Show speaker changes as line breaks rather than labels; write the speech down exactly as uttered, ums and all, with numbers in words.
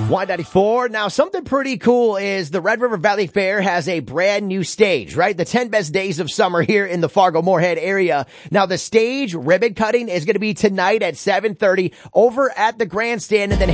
Y ninety-four. Now, something pretty cool is the Red River Valley Fair has a brand new stage, right? The ten best days of summer here in the Fargo-Moorhead area. Now, the stage ribbon cutting is going to be tonight at seven thirty over at the grandstand, and then